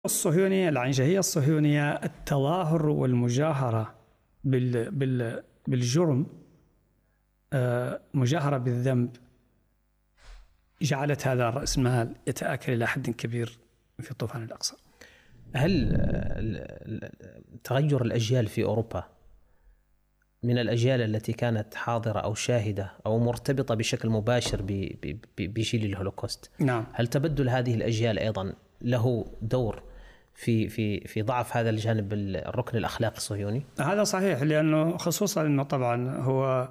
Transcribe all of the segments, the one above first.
الصهيونية العنجهية الصهيونية التظاهر والمجاهرة بالجرم، مجاهرة بالذنب، جعلت هذا الرأسمال يتآكل إلى حد كبير في طوفان الأقصى. هل تغير الأجيال في أوروبا من الأجيال التي كانت حاضرة أو شاهدة أو مرتبطة بشكل مباشر بجيل الهولوكوست، نعم، هل تبدل هذه الأجيال أيضا له دور في ضعف هذا الجانب الركن الأخلاقي الصهيوني؟ هذا صحيح، لأنه خصوصا أنه طبعا هو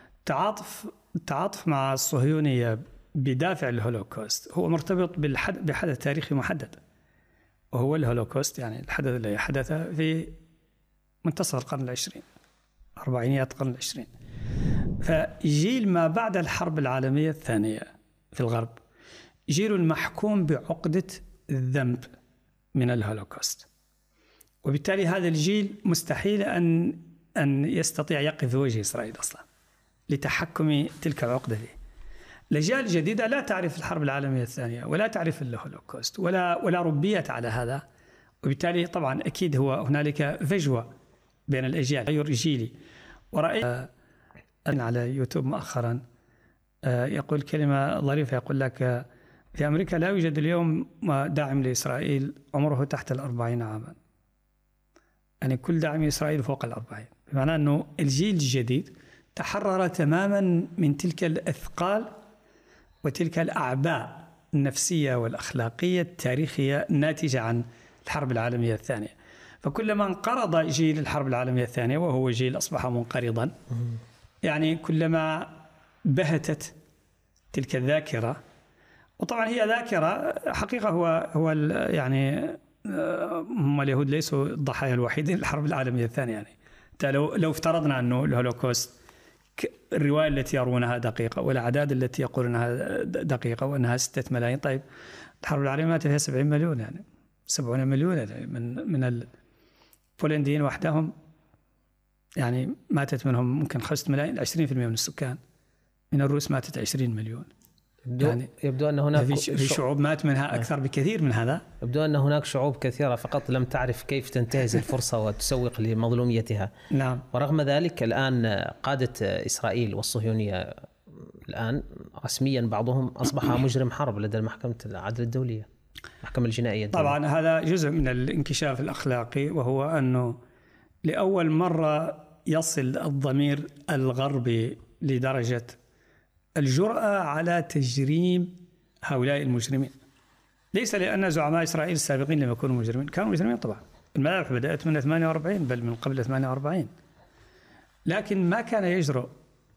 التعاطف مع الصهيونية بدافع الهولوكوست هو مرتبط بحدث تاريخي محدد، وهو الهولوكوست، يعني الحدث الذي حدث في منتصف القرن العشرين، أربعينيات القرن العشرين. فجيل ما بعد الحرب العالمية الثانية في الغرب جيل محكوم بعقدة الذنب من الهولوكوست، وبالتالي هذا الجيل مستحيل أن يستطيع يقف في وجه إسرائيل أصلا لتحكم تلك العقدة دي. الأجيال الجديدة لا تعرف الحرب العالمية الثانية ولا تعرف الهولوكوست ولا ربيت على هذا، وبالتالي طبعا أكيد هو هنالك فجوة بين الأجيال، غير جيلي. ورأيت على يوتيوب مؤخرا يقول كلمة ظريفة، يقول لك في أمريكا لا يوجد اليوم داعم لإسرائيل عمره تحت 40 عاما، يعني كل داعم لإسرائيل فوق 40، بمعنى أنه الجيل الجديد تحرر تماما من تلك الأثقال وتلك الأعباء النفسية والأخلاقية التاريخية الناتجة عن الحرب العالمية الثانية. فكلما انقرض جيل الحرب العالمية الثانية، وهو جيل أصبح منقرضا، يعني كلما بهتت تلك الذاكرة. وطبعا هي ذاكرة حقيقة، هو يعني هم اليهود ليسوا الضحايا الوحيدين للحرب العالمية الثانية. يعني لو افترضنا أنه الهولوكوست الرواية التي يرونها دقيقة والأعداد التي يقولونها دقيقة وأنها 6 ملايين، طيب الحرب العالمية مات فيها 70 مليون، يعني 70 مليون يعني من البولنديين وحدهم، يعني ماتت منهم ممكن 5 ملايين، 20% من السكان. من الروس ماتت 20 مليون. يعني يبدو أن هناك في شعوب مات منها أكثر بكثير من هذا. يبدو أن هناك شعوب كثيرة فقط لم تعرف كيف تنتهز الفرصة وتسوق لمظلوميتها. نعم. ورغم ذلك الآن قادة إسرائيل والصهيونية الآن رسميا بعضهم أصبح مجرم حرب لدى المحكمة العدل الدولية، المحكمة الجنائية الدولية. طبعا هذا جزء من الانكشاف الأخلاقي، وهو أنه لأول مرة يصل الضمير الغربي لدرجة الجرأة على تجريم هؤلاء المجرمين. ليس لأن زعماء إسرائيل السابقين لم يكونوا مجرمين، كانوا مجرمين طبعا. المذابح بدأت من 48، بل من قبل 48، لكن ما كان يجرؤ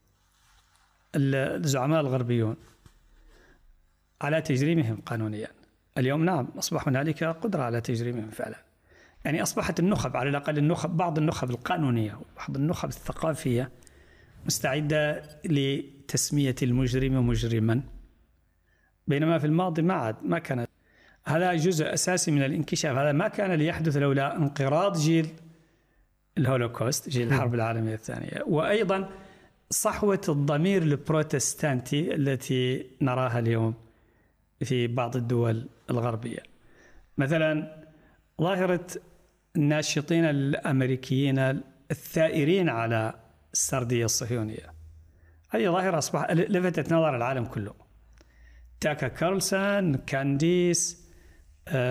الزعماء الغربيون على تجريمهم قانونيا. اليوم نعم، أصبح هنالك قدرة على تجريمهم فعلا. يعني أصبحت النخب، على الأقل بعض النخب القانونية وبعض النخب الثقافية مستعدة لتسمية المجرم مجرما، بينما في الماضي ما كان. هذا جزء أساسي من الانكشاف. هذا ما كان ليحدث لولا انقراض جيل الهولوكوست، جيل الحرب العالمية الثانية، وأيضا صحوة الضمير البروتستانتي التي نراها اليوم في بعض الدول الغربية. مثلا ظاهرة الناشطين الأمريكيين الثائرين على السردية الصهيونية، هذه ظاهرة أصبح لفتت نظر العالم كله. تاكا كارلسون، كانديس،